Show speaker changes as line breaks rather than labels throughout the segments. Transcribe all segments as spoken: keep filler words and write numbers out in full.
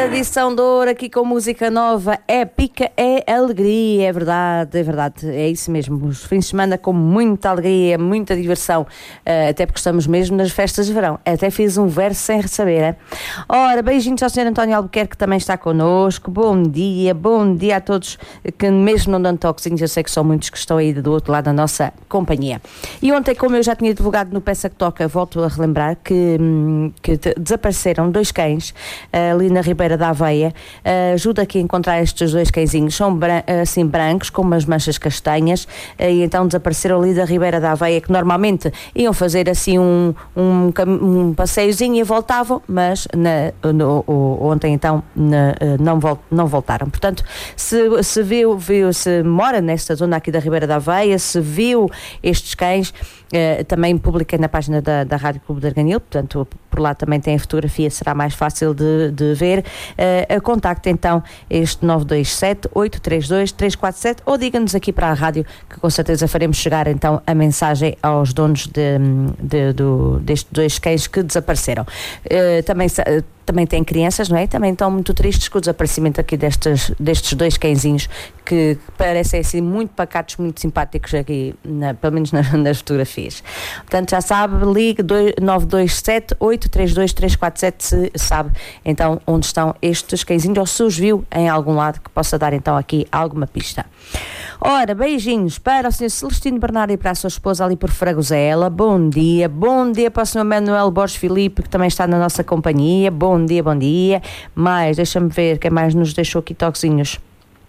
Tradição de ouro aqui com música nova, é pica, é alegria, é verdade, é verdade, é isso mesmo. Os fins de semana com muita alegria, muita diversão, uh, até porque estamos mesmo nas festas de verão. Até fiz um verso sem saber, é? Ora, beijinhos ao senhor António Albuquerque, que também está connosco. Bom dia, bom dia a todos que mesmo não dão toquezinhos, eu sei que são muitos que estão aí do outro lado da nossa companhia. E ontem, como eu já tinha divulgado no Peça que Toca, volto a relembrar que, que desapareceram dois cães uh, ali na Ribeira da Aveia. Uh, ajuda aqui a encontrar estes dois cãezinhos, são bran- assim brancos, com umas manchas castanhas, uh, e então desapareceram ali da Ribeira da Aveia, que normalmente iam fazer assim um, um, um passeiozinho e voltavam, mas na, no, o, ontem então na, não, vol- não voltaram. Portanto, se, se viu, viu, se mora nesta zona aqui da Ribeira da Aveia, se viu estes cães, Uh, também publiquei na página da, da Rádio Clube de Arganil, portanto por lá também tem a fotografia, será mais fácil de, de ver. Uh, contacte então este nove dois sete, oito três dois, três quatro sete ou diga-nos aqui para a rádio, que com certeza faremos chegar então a mensagem aos donos de, de, do, destes dois cães que desapareceram. Uh, também uh, também têm crianças, não é? Também estão muito tristes com o desaparecimento aqui destes, destes dois cãezinhos que parecem assim muito pacatos, muito simpáticos aqui, na, pelo menos nas, nas fotografias. Portanto, já sabe, ligue nove dois sete, oito três dois, três quatro sete se sabe então onde estão estes cãezinhos, ou se os viu em algum lado que possa dar então aqui alguma pista. Ora, beijinhos para o senhor Celestino Bernardo e para a sua esposa ali por Fragosela. Bom dia, bom dia para o senhor Manuel Borges Filipe, que também está na nossa companhia. Bom dia, bom dia. Mais, deixa-me ver quem mais nos deixou aqui toquezinhos.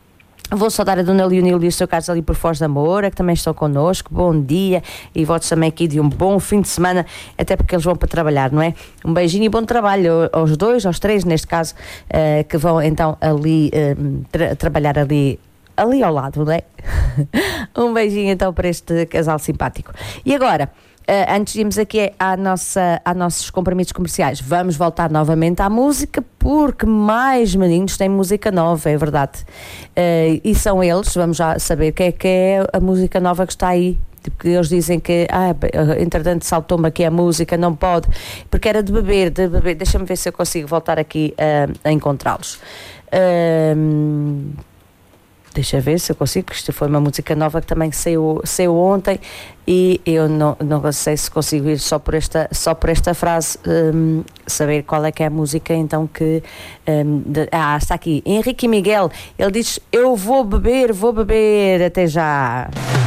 Vou saudar a Dona Leonil e o seu Carlos ali por Foz da Moura, que também estão connosco. Bom dia, e votos também aqui de um bom fim de semana, até porque eles vão para trabalhar, não é? Um beijinho e bom trabalho aos dois, aos três neste caso, uh, que vão então ali uh, tra- trabalhar ali ali ao lado, não é? Um beijinho então para este casal simpático. E agora, uh, antes de irmos aqui à nossa, a nossos compromissos comerciais, vamos voltar novamente à música, porque mais meninos têm música nova, é verdade. Uh, e são eles, vamos já saber quem é que é a música nova que está aí. Porque eles dizem que, ah, entretanto saltou-me aqui a música, não pode, porque era de beber, de beber. Deixa-me ver se eu consigo voltar aqui uh, a encontrá-los. Uh, Deixa ver se eu consigo, isto foi uma música nova que também saiu, saiu ontem e eu não, não sei se consigo ir só por esta, só por esta frase, um, saber qual é que é a música então que... Um, de, ah, está aqui, Henrique Miguel, ele diz, eu vou beber, vou beber, até já.